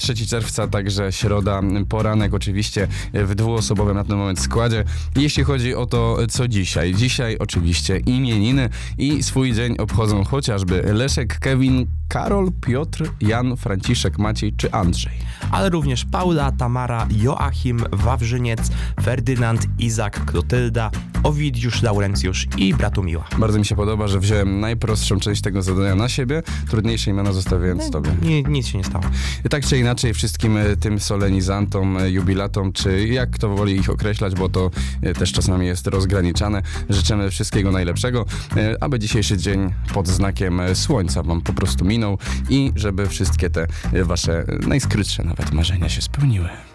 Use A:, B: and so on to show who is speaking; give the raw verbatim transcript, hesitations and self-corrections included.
A: trzeciego czerwca, także środa, poranek oczywiście w dwuosobowym na ten moment składzie. Jeśli chodzi o to, co dzisiaj. Dzisiaj oczywiście imieniny i swój dzień obchodzą chociażby Leszek, Kevin, Karol, Piotr, Jan, Franciszek, Maciej czy Andrzej.
B: Ale również Paula, Tamara, Joachim, Wawrzyniec, Ferdynand, Izak, Klotylda, Owidiusz, Laurencjusz i Bratumiła.
A: Bardzo mi się podoba, że wziąłem najprostszą część tego zadania na siebie, trudniejsze imiona zostawiając tobie.
B: Nie, nic się nie stało.
A: Tak czy inaczej wszystkim tym solenizantom, jubilatom, czy jak kto woli ich określać, bo to też czasami jest rozgraniczane, życzymy wszystkiego najlepszego, aby dzisiejszy dzień pod znakiem słońca wam po prostu minął i żeby wszystkie te wasze najskrytsze nawet marzenia się spełniły.